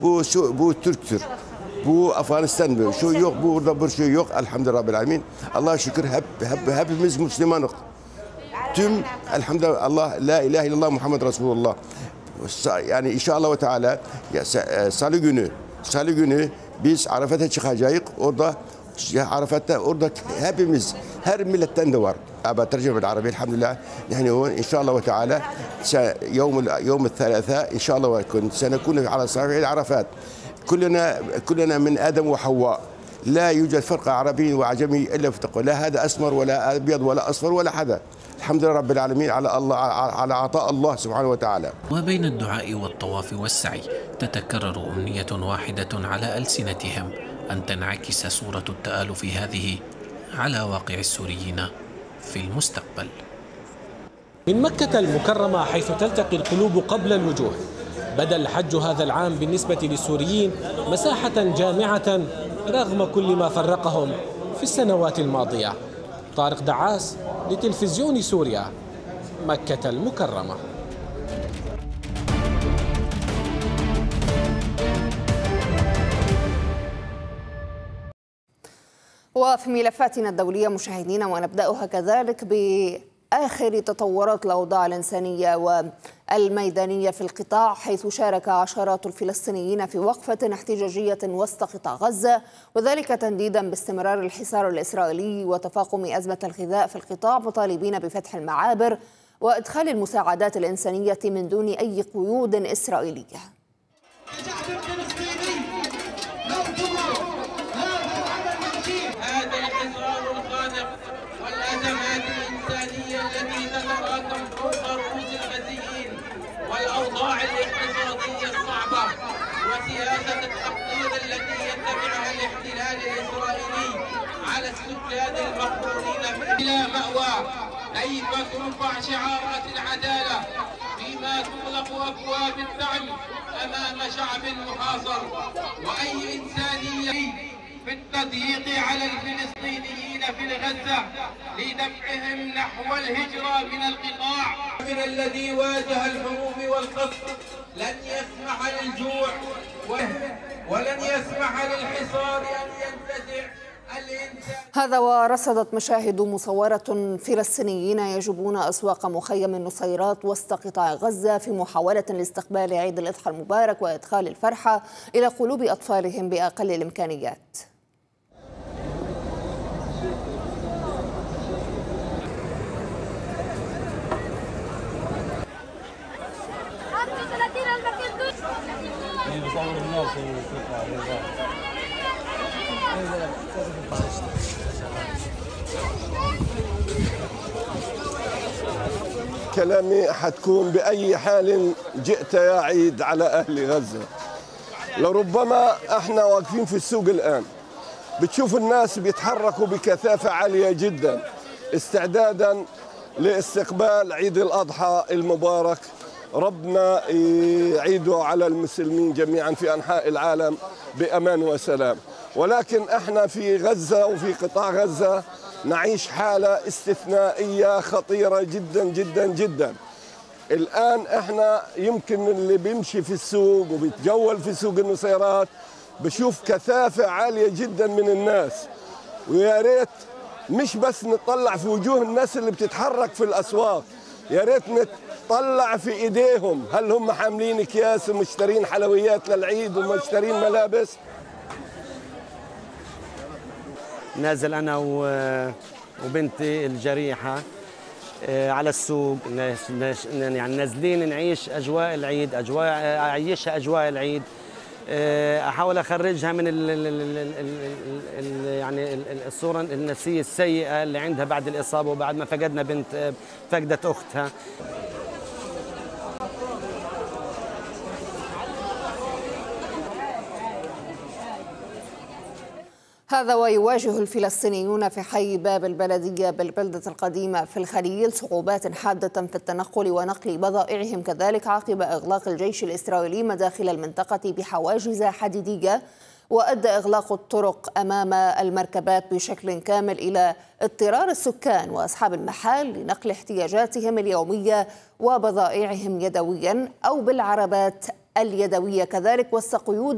Bu Türktür. Bu Afganistan şu yok, burada bir şey yok. Elhamdülillah Rabbil Alemin. Allah'a şükür hepimiz Müslümanız. Tüm elhamdülillah Allah la ilahe illallah Muhammed Resulullah. Yani inşallah ve teala salı günü biz Arafat'a çıkacağız. Orada Arafat'ta orada hepimiz her milletten de var. بترجم بالعربي الحمد لله نحن هون ان شاء الله وتعالى يوم الثلاثاء ان شاء الله سنكون على صعيد عرفات كلنا من ادم وحواء لا يوجد فرق عربي وعجمي الا في التقوى لا هذا اسمر ولا ابيض ولا اصفر ولا حدا الحمد لله رب العالمين على الله على عطاء الله سبحانه وتعالى. وبين الدعاء والطواف والسعي تتكرر أمنية واحدة على ألسنتهم أن تنعكس صورة التآلف هذه على واقع السوريين في المستقبل. من مكة المكرمة حيث تلتقي القلوب قبل الوجوه بدا الحج هذا العام بالنسبة للسوريين مساحة جامعة رغم كل ما فرقهم في السنوات الماضية. طارق دعاس لتلفزيون سوريا، مكة المكرمة. وفي ملفاتنا الدولية مشاهدينا ونبدأها كذلك بآخر تطورات الأوضاع الإنسانية والميدانية في القطاع، حيث شارك عشرات الفلسطينيين في وقفة احتجاجية وسط قطاع غزة، وذلك تنديدا باستمرار الحصار الإسرائيلي وتفاقم أزمة الغذاء في القطاع، مطالبين بفتح المعابر وإدخال المساعدات الإنسانية من دون أي قيود إسرائيلية. والأزمات الإنسانية التي تتراكم فوق رؤوس الغزيين والأوضاع الاقتصادية الصعبة وسياسة التقدير التي يتبعها الاحتلال الإسرائيلي على السكان المقهورين بلا مأوى. كيف ترفع شعارات العدالة فيما تغلق أبواب الدعم أمام شعب محاصر؟ وأي إنسانية في التضييق على الفلسطينيين في غزة لدفعهم نحو الهجرة من القطاع؟ من الذي واجه الحروب والقصف لن يسمح للجوع ولن يسمح للحصار أن ينتزع الإنسان. هذا ورصدت مشاهد مصورة فلسطينيين يجوبون أسواق مخيم النصيرات وسط قطاع غزة في محاولة لاستقبال عيد الأضحى المبارك وإدخال الفرحة إلى قلوب أطفالهم بأقل الإمكانيات. كلامي حتكون بأي حال جئت يا عيد على أهل غزة. لربما احنا واقفين في السوق الآن بتشوف الناس بيتحركوا بكثافة عالية جدا استعدادا لاستقبال عيد الأضحى المبارك. ربنا يعيده على المسلمين جميعا في أنحاء العالم بأمان وسلام. ولكن احنا في غزة وفي قطاع غزة نعيش حالة استثنائية خطيرة جدا جدا جدا. الآن احنا يمكن اللي بيمشي في السوق وبيتجول في سوق النصيرات بشوف كثافة عالية جدا من الناس، ويا ريت مش بس نطلع في وجوه الناس اللي بتتحرك في الأسواق، يا ريت نطلع في ايديهم هل هم حاملين اكياس ومشترين حلويات للعيد ومشترين ملابس. نازل أنا وبنتي الجريحة على السوق، يعني نازلين نعيش أجواء العيد، أعيشها أجواء العيد، أحاول أخرجها من يعني الصورة النفسية السيئة اللي عندها بعد الإصابة وبعد ما فقدنا بنت فقدت أختها. هذا ويواجه الفلسطينيون في حي باب البلدية بالبلدة القديمة في الخليل صعوبات حادة في التنقل ونقل بضائعهم كذلك عقب إغلاق الجيش الإسرائيلي مداخل المنطقة بحواجز حديدية، وأدى إغلاق الطرق أمام المركبات بشكل كامل إلى اضطرار السكان وأصحاب المحال لنقل احتياجاتهم اليومية وبضائعهم يدويا أو بالعربات اليدوية كذلك وسط قيود